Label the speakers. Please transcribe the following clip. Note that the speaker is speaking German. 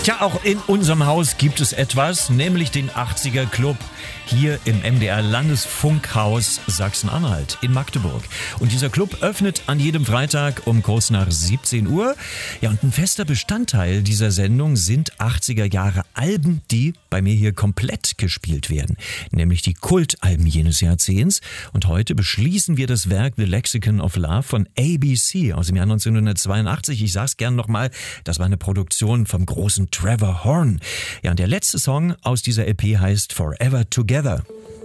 Speaker 1: Tja, auch in unserem Haus gibt es etwas, nämlich den 80er Club. Hier im MDR Landesfunkhaus Sachsen-Anhalt in Magdeburg. Und dieser Club öffnet an jedem Freitag um kurz nach 17 Uhr. Ja, und ein fester Bestandteil dieser Sendung sind 80er Jahre Alben, die bei mir hier komplett gespielt werden. Nämlich die Kultalben jenes Jahrzehnts. Und heute beschließen wir das Werk The Lexicon of Love von ABC aus dem Jahr 1982. Ich sag's gern nochmal, das war eine Produktion vom großen Trevor Horn. Ja, und der letzte Song aus dieser LP heißt Forever Together.